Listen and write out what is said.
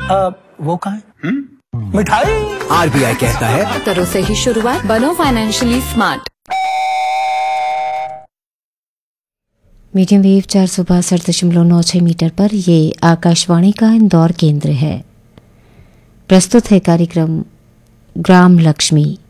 वो कहाँ है? मिठाई। आरबीआई कहता है करो सही शुरुआत, बनो financially smart. Medium wave 462.96 metre पर ये आकाशवाणी का इंदौर केंद्र है। प्रस्तुत है कार्यक्रम ग्राम लक्ष्मी।